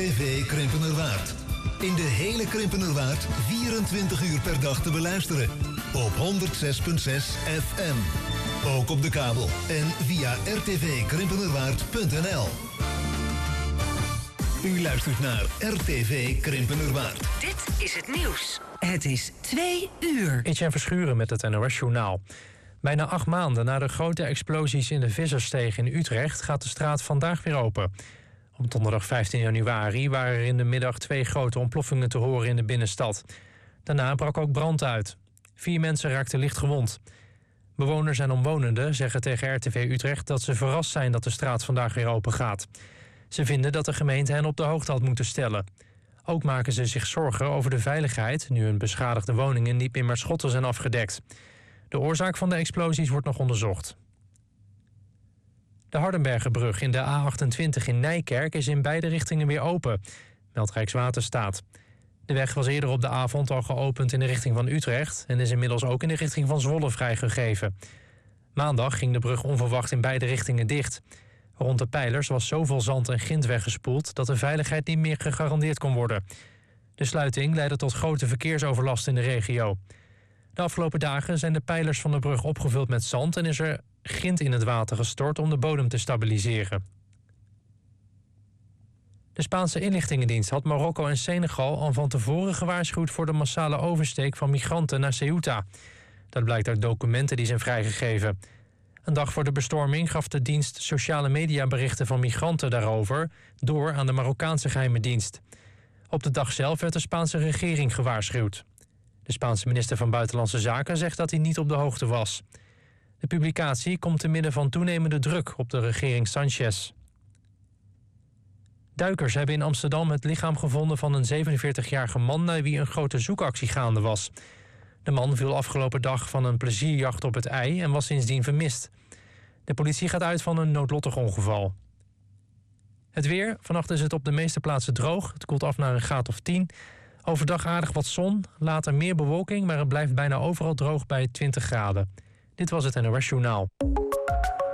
RTV Krimpenerwaard. In de hele Krimpenerwaard 24 uur per dag te beluisteren. Op 106.6 FM. Ook op de kabel en via rtvkrimpenerwaard.nl. U luistert naar RTV Krimpenerwaard. Dit is het nieuws. Het is 2 uur. Etienne Verschuren met het NOS-journaal. Bijna 8 maanden na de grote explosies in de Visserssteeg in Utrecht gaat de straat vandaag weer open. Op donderdag 15 januari waren er in de middag 2 grote ontploffingen te horen in de binnenstad. Daarna brak ook brand uit. 4 mensen raakten licht gewond. Bewoners en omwonenden zeggen tegen RTV Utrecht dat ze verrast zijn dat de straat vandaag weer open gaat. Ze vinden dat de gemeente hen op de hoogte had moeten stellen. Ook maken ze zich zorgen over de veiligheid, nu hun beschadigde woningen niet meer met schotten zijn afgedekt. De oorzaak van de explosies wordt nog onderzocht. De Hardenbergerbrug in de A28 in Nijkerk is in beide richtingen weer open, meldt Rijkswaterstaat. De weg was eerder op de avond al geopend in de richting van Utrecht en is inmiddels ook in de richting van Zwolle vrijgegeven. Maandag ging de brug onverwacht in beide richtingen dicht. Rond de pijlers was zoveel zand en grind weggespoeld dat de veiligheid niet meer gegarandeerd kon worden. De sluiting leidde tot grote verkeersoverlast in de regio. De afgelopen dagen zijn de pijlers van de brug opgevuld met zand en is er grind in het water gestort om de bodem te stabiliseren. De Spaanse inlichtingendienst had Marokko en Senegal al van tevoren gewaarschuwd voor de massale oversteek van migranten naar Ceuta. Dat blijkt uit documenten die zijn vrijgegeven. Een dag voor de bestorming gaf de dienst sociale mediaberichten van migranten daarover door aan de Marokkaanse geheime dienst. Op de dag zelf werd de Spaanse regering gewaarschuwd. De Spaanse minister van Buitenlandse Zaken zegt dat hij niet op de hoogte was. De publicatie komt te midden van toenemende druk op de regering Sanchez. Duikers hebben in Amsterdam het lichaam gevonden van een 47-jarige man naar wie een grote zoekactie gaande was. De man viel afgelopen dag van een plezierjacht op het IJ en was sindsdien vermist. De politie gaat uit van een noodlottig ongeval. Het weer. Vannacht is het op de meeste plaatsen droog. Het koelt af naar een graad of 10. Overdag aardig wat zon, later meer bewolking, maar het blijft bijna overal droog bij 20 graden. Dit was het NOS Journaal.